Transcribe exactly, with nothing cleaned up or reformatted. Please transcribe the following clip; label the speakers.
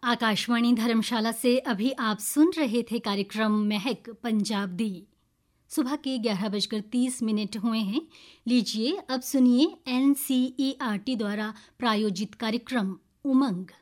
Speaker 1: आकाशवाणी धर्मशाला से अभी आप सुन रहे थे कार्यक्रम महक पंजाब दी। सुबह के ग्यारह बजकर तीस मिनट हुए हैं। लीजिए अब सुनिए N C E R T द्वारा प्रायोजित कार्यक्रम उमंग।